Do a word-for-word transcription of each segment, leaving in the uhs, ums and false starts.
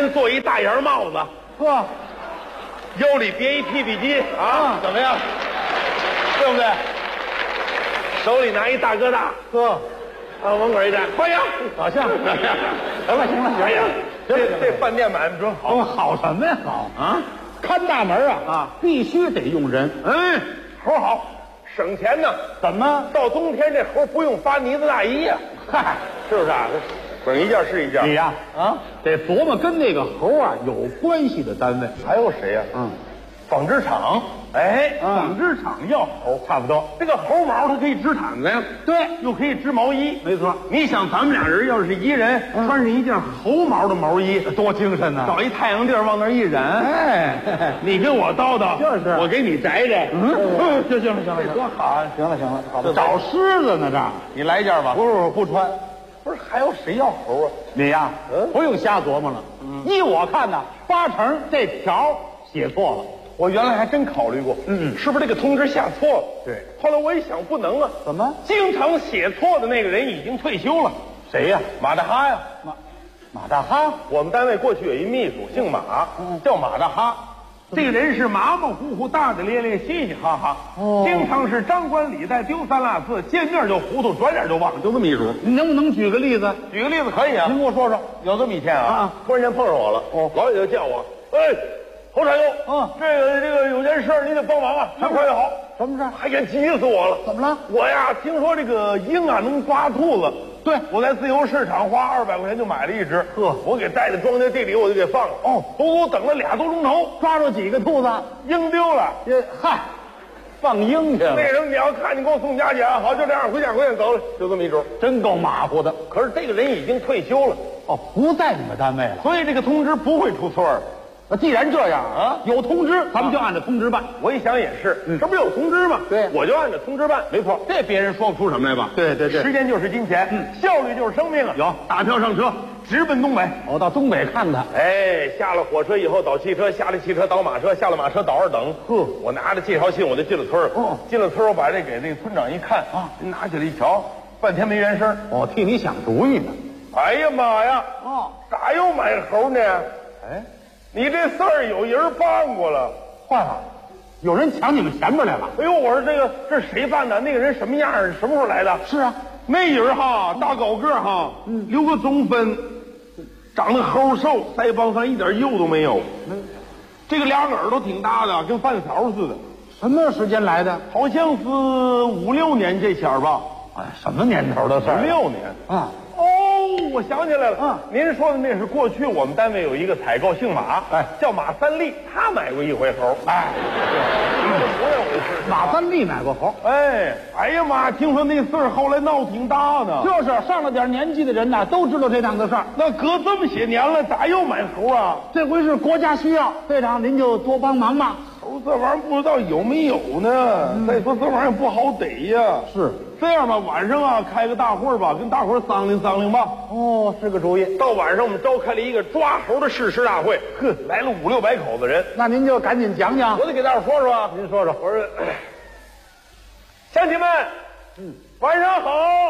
人做一大檐帽子， 呵， 腰里别一 P P 机啊，怎么样？对不对？手里拿一大哥大， 呵， 往门口一站，欢迎， 好像。行了行了行欢迎了，。 这这饭店买的准好哦，好什么呀好啊！ 看大门啊啊， 必须得用人。 嗯，猴好，省钱呢。 怎么？ 到冬天这猴不用发呢子大衣呀， 嗨， 是不是啊？整一件是一件。 你呀啊，得琢磨跟那个猴啊有关系的单位。 还有谁呀？ 嗯， 纺织厂。哎， 嗯纺织厂要猴， 差不多。 这个猴毛它可以织毯子呀， 对， 又可以织毛衣。 没错。 你想，咱们俩人要是一人嗯穿上一件猴毛的毛衣， 多精神呐！ 找一太阳地儿往那儿一忍， 哎， 你跟我叨叨， 就是我给你摘摘。 嗯嗯，行行了行了， 多好啊！行了行了，好这找狮子呢这。 你来一件吧。 不是不穿， 不是还有谁要猴啊？ 你呀， 嗯不用瞎琢磨了。依我看呢，八成这条写错了。 我原来还真考虑过， 嗯是不是这个通知下错了？ 对。 后来我一想，不能啊， 怎么？ 经常写错的那个人已经退休了。 谁呀？ 马大哈呀。 马马大哈。 我们单位过去有一秘书，姓马，叫马大哈。这个人是马马虎虎、大大咧咧、嘻嘻哈哈， 哦经常是张冠李戴、丢三落四，见面就糊涂，转脸就忘，就这么一主。 你能不能举个例子？ 举个例子可以啊， 您给我说说。 有这么一天啊， 啊突然间碰上我了，哦，老远就叫我，哎，侯产佑， 嗯这个这个有件事儿你得帮忙啊，越快越好。 什么事儿？ 哎呀，急死我了！ 怎么了？ 我呀，听说这个鹰啊能抓兔子， 对我在自由市场花二百块钱就买了一只， 呵我给带到庄稼地里，我就给放了。 哦， 足足等了俩多钟头， 抓住几个兔子？ 鹰丢了。 这嗨，放鹰去了。 那人你要看你给我送家去啊，好，就这样，回家回家走了，就这么一主。 真够马虎的。 可是这个人已经退休了， 哦，不在你们单位了。 所以这个通知不会出错的。 那既然这样啊有通知，咱们就按照通知办。 我一想也是，这不是有通知吗？ 对我就按照通知办。 没错这别人说不出什么来吧？ 对对对时间就是金钱， 嗯效率就是生命啊！ 有打票上车，直奔东北。 我到东北看看。 哎，下了火车以后倒汽车，下了汽车倒马车，下了马车倒二等。 呵我拿着介绍信我就进了村儿。 哦进了村儿我把这给那个村长一看啊， 拿起来一瞧，半天没原声。 我替你想主意呢。 哎呀妈呀！ 哦， 咋又买猴呢？ 哎， 你这事儿有人办过了。 坏了，有人抢你们前面来了。 哎呦，我说这个这是谁办的？那个人什么样儿？什么时候来的？ 是啊， 那人哈，大高个儿哈，留个中分，长得齁瘦，腮帮上一点肉都没有。这个俩耳朵挺大的，跟饭勺似的。 什么时间来的？ 好像是五六年这前儿吧。 哎，什么年头的事儿？ 五六年啊。 哦，我想起来了。 嗯您说的那是过去我们单位有一个采购姓马， 哎叫马三立，他买过一回猴。 哎， 不认为是马三立买过猴。 哎，哎呀妈！听说那事儿后来闹挺大呢。 就是上了点年纪的人呐，都知道这档子事儿。 那隔这么些年了，咋又买猴啊？ 这回是国家需要，队长您就多帮忙吧。 猴这玩意儿不知道有没有呢？再说这玩意儿不好逮呀。 是。 这样吧，晚上啊开个大会吧，跟大伙儿商量商量吧。 哦，是个主意。 到晚上我们召开了一个抓猴的誓师大会，呵，来了五六百口子人。 那您就赶紧讲讲。 我得给大伙儿说说啊。 您说说。 我说，乡亲们， 嗯， 晚上好！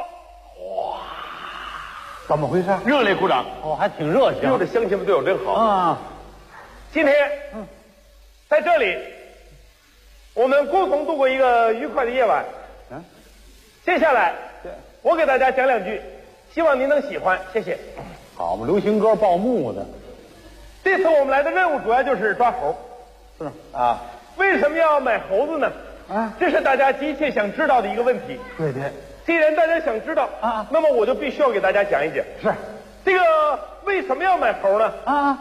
怎么回事？ 热烈鼓掌。 哦，还挺热情。 有的乡亲们对我真好。 啊， 今天， 嗯， 在这里，我们共同度过一个愉快的夜晚。 嗯， 接下来， 对， 我给大家讲两句，希望您能喜欢，谢谢。 好嘛，流行歌报幕的。 这次我们来的任务主要就是抓猴。 是啊，为什么要买猴子呢？ 啊， 这是大家急切想知道的一个问题。 对对。 既然大家想知道啊， 那么我就必须要给大家讲一讲。 是。 这个为什么要买猴呢？ 啊，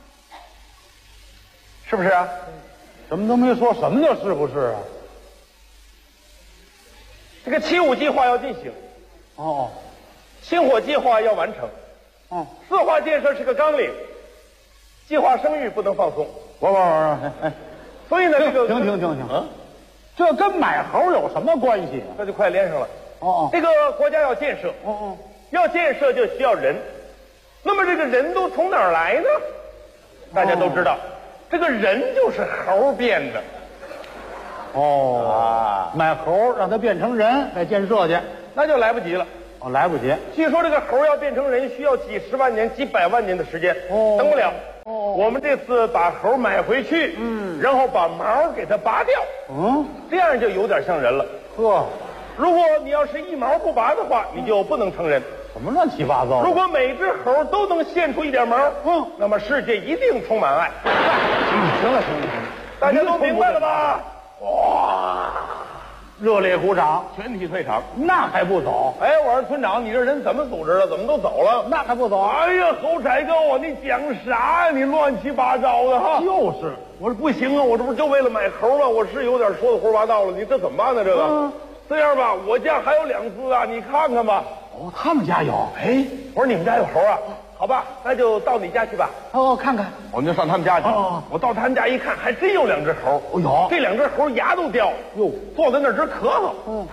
是不是啊？ 什么都没说，什么叫是不是啊？ 这个七五计划要进行， 哦， 星火计划要完成， 哦， 四化建设是个纲领，计划生育不能放松。 我我我，哎哎， 所以呢，这个停停停停， 啊， 这跟买猴有什么关系啊？ 那就快连上了。 哦哦， 这个国家要建设， 哦哦， 要建设就需要人，那么这个人都从哪儿来呢？大家都知道，这个人就是猴变的。 哦啊，买猴让它变成人，再建设去， 那就来不及了。 哦，来不及。 据说这个猴要变成人需要几十万年、几百万年的时间， 哦等不了。 哦，我们这次把猴买回去，嗯，然后把毛给它拔掉，嗯，这样就有点像人了。 呵， 如果你要是一毛不拔的话，你就不能成人。 什么乱七八糟？ 如果每只猴都能现出一点毛，嗯，那么世界一定充满爱。 嗯，行了行了行了， 大家都明白了吧？ 哇！热烈鼓掌， 全体退场。 那还不走？ 哎，我说村长，你这人怎么组织的？怎么都走了？ 那还不走？ 哎呀，侯彩购啊，你讲啥呀？你乱七八糟的哈！ 就是， 我说不行啊，我这不就为了买猴吗？我是有点说的胡说八道了，你这怎么办呢？这个，嗯、这样吧，我家还有两只啊，你看看吧。 哦，他们家有。 哎，我说你们家有猴啊？好吧，那就到你家去吧。 哦，看看， 我们就上他们家去。哦，我到他们家一看，还真有两只猴。 哦哟， 这两只猴牙都掉，哟，坐在那儿直咳嗽。嗯，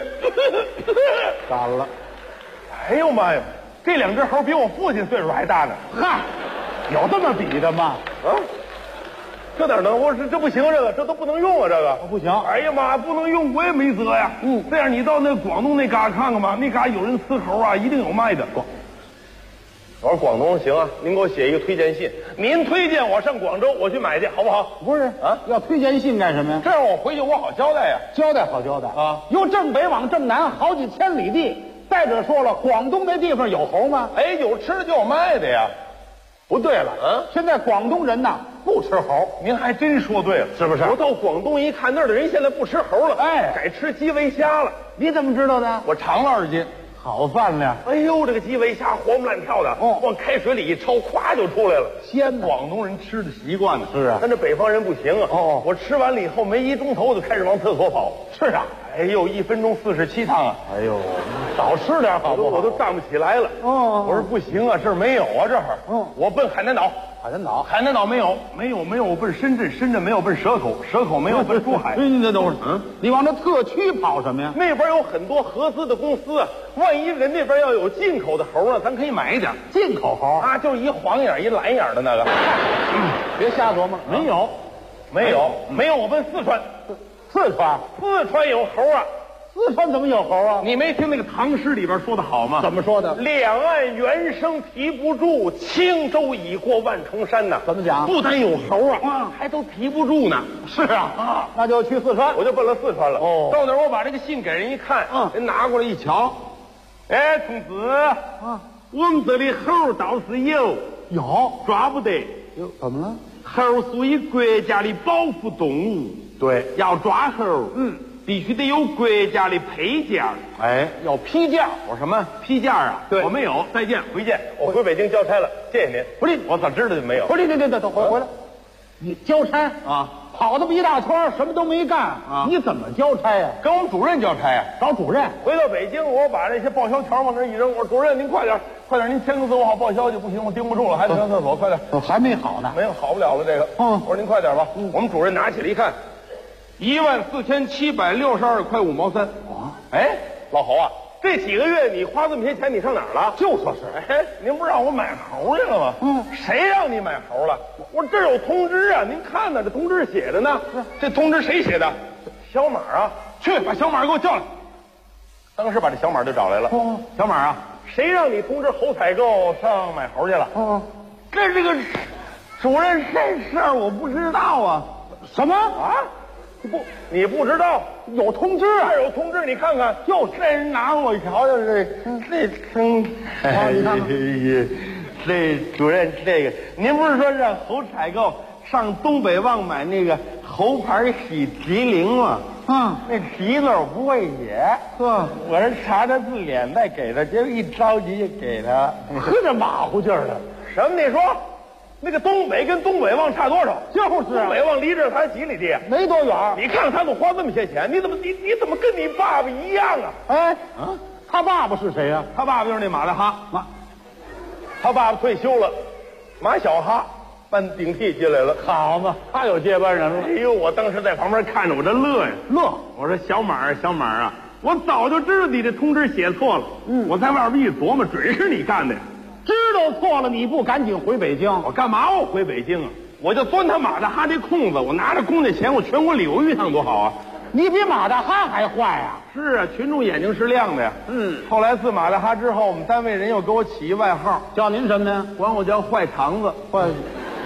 干了。 哎呦妈呀，这两只猴比我父亲岁数还大呢。 嗨，有这么比的吗？ 啊，这哪能？我这这不行，这个这都不能用啊，这个、 哦、不行。 哎呀妈，不能用，我也没辙呀。嗯，这样你到那广东那嘎看看吧，那嘎有人吃猴啊，一定有卖的。我说广东行啊，您给我写一个推荐信，您推荐我上广州，我去买去，好不好？ 不是啊，要推荐信干什么呀？ 这样我回去我好交代呀。 交代好交代啊！由正北往正南好几千里地，再者说了，广东那地方有猴吗？ 哎，有吃的就有卖的呀。 不对了，嗯，现在广东人呐不吃猴， 您还真说对了，是不是？我到广东一看，那儿的人现在不吃猴了，哎，改吃基围虾了。 你怎么知道的？ 我尝了二斤。 好饭量！ 哎呦，这个基围虾活蹦乱跳的，哦，往开水里一焯，咵就出来了， 鲜。 广东人吃的习惯的， 是啊， 但这北方人不行啊。哦，我吃完了以后没一钟头，我就开始往厕所跑。 是啊， 哎呦，一分钟四十七趟啊！ 哎呦，少吃点好不好？ 我都站不起来了。哦，我说不行啊，这儿没有啊，这儿。嗯，我奔海南岛。 海南岛， 海南岛没有，没有，没有。我奔深圳，深圳没有，奔蛇口，蛇口没有，奔珠海。 你这等会儿，嗯，你往那特区跑什么呀？ 那边有很多合资的公司，万一人那边要有进口的猴呢，咱可以买一点。 进口猴啊，就是一黄眼一蓝眼的那个。 嗯，别瞎琢磨， 没有，没有，没有。我奔四川， 四川， 四川有猴啊。 四川怎么有猴啊？ 你没听那个唐诗里边说的好吗？ 怎么说的？ 两岸猿声啼不住，轻舟已过万重山呐。 怎么讲？ 不但有猴啊，嗯，还都提不住呢。 是啊，啊，那就去四川， 我就奔了四川了。哦，到那儿我把这个信给人一看，嗯，人拿过来一瞧，哎，同志，啊，我们这里猴倒是有， 有， 抓不得。 哟，怎么了？ 猴属于国家的保护动物， 对， 要抓猴，嗯。必须得有国家的配件。 哎，要批件。 我说什么批件啊？ 对， 我没有。再见，回见。我回北京交差了，谢谢您。 不是， 我咋知道就没有？ 不是，对对对对，回回来。你交差啊？跑这么一大圈，什么都没干啊？你怎么交差呀？ 跟我们主任交差呀？ 找主任。 回到北京，我把这些报销条往那一扔，我说主任您快点，快点，您签个字，我好报销去。不行，我盯不住了，还得上厕所，快点。 还没好呢。 没有，好不了了这个。嗯，我说您快点吧。我们主任拿起来一看。一万四千七百六十二块五毛三啊！哎，老侯啊，这几个月你花这么些钱，你上哪儿了？ 就说是， 哎，您不是让我买猴去了吗？嗯，谁让你买猴了？我这儿有通知啊，您看呢，这通知写的呢。是，这通知谁写的？小马啊，去把小马给我叫来。当时把这小马就找来了。哦，小马啊，谁让你通知侯采购上买猴去了？哦，这这个主任这事儿我不知道啊。 什么啊？不，你不知道有通知啊？ 这有通知，你看看，就这人拿我一瞧，这这称， 哎呀， 这主任这个，您不是说让侯采购上东北旺买那个猴牌喜吉灵吗？嗯，那吉字我不会写，嗯，我是查查字典再给他，结果一着急就给他， 呵，这马虎劲儿的， 什么？你说？那个东北跟东北旺差多少？ 就是、啊、 东北旺离这才几里地， 没多远。 你看看他们花这么些钱，你怎么你你怎么跟你爸爸一样啊？ 哎，啊，他爸爸是谁呀、啊？ 他爸爸就是那马大哈，马，他爸爸退休了，马小哈搬顶替进来了。 好嘛，他有接班人了。 哎呦，我当时在旁边看着，我这乐呀乐。 我说小马小马啊，我早就知道你这通知写错了。嗯，我在外边一琢磨，准是你干的呀。 知道错了，你不赶紧回北京？ 我干嘛我回北京啊？我就钻他马大哈这空子，我拿着公家钱，我全国旅游一趟多好啊！ 你比马大哈还坏啊！ 是啊，群众眼睛是亮的呀。嗯。后来自马大哈之后，我们单位人又给我起一外号， 叫您什么呢？ 管我叫坏肠子。 坏